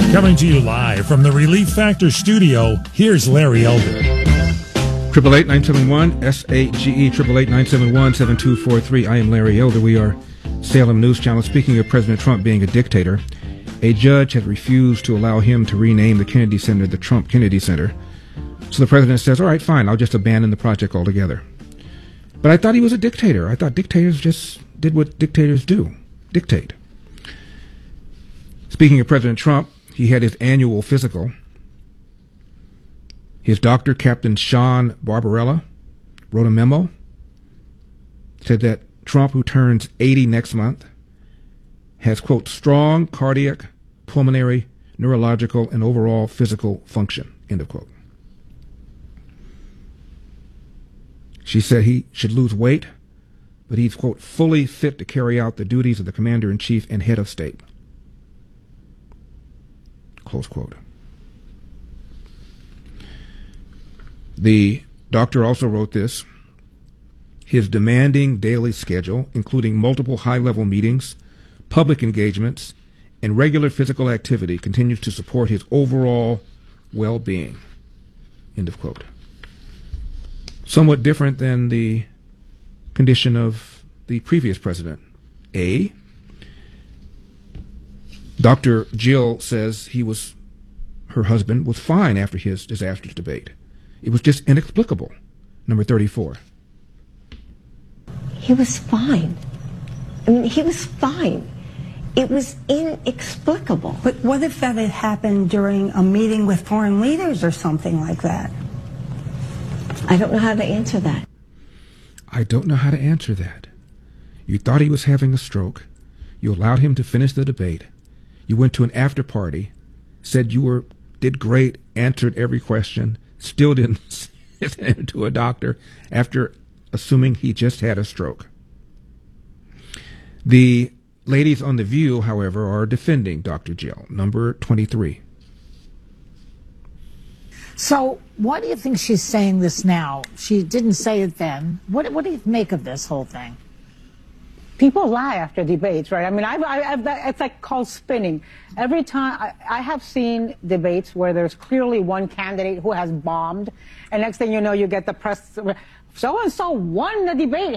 Coming to you live from the Relief Factor studio, here's Larry Elder. 888-971-SAGE, 888-971-7243. I am Larry Elder. We are Salem News Channel. Speaking of President Trump being a dictator, a judge had refused to allow him to rename the Kennedy Center the Trump Kennedy Center. So the president says, all right, fine, I'll just abandon the project altogether. But I thought he was a dictator. I thought dictators just did what dictators do, dictate. Speaking of President Trump, he had his annual physical. His doctor, Captain Sean Barbarella, wrote a memo, said that Trump, who turns 80 next month, has, quote, strong cardiac, pulmonary, neurological, and overall physical function, end of quote. She said he should lose weight, but he's, quote, fully fit to carry out the duties of the commander-in-chief and head of state, close quote. The doctor also wrote this: his demanding daily schedule, including multiple high-level meetings, public engagements, and regular physical activity, continues to support his overall well-being, end of quote. Somewhat different than the condition of the previous president. Dr. Jill says her husband was fine after his disastrous debate. It was just inexplicable. Number 34. He was fine. I mean, he was fine. It was inexplicable. But what if that had happened during a meeting with foreign leaders or something like that? I don't know how to answer that. I don't know how to answer that. You thought he was having a stroke. You allowed him to finish the debate. You went to an after party, said you did great, answered every question, still didn't send him to a doctor after assuming he just had a stroke. The ladies on The View, however, are defending Dr. Jill. Number 23. So why do you think she's saying this now? She didn't say it then. What do you make of this whole thing? People lie after debates, right? I mean, it's like called spinning. Every time I have seen debates where there's clearly one candidate who has bombed, and next thing you know, you get the press, so-and-so won the debate.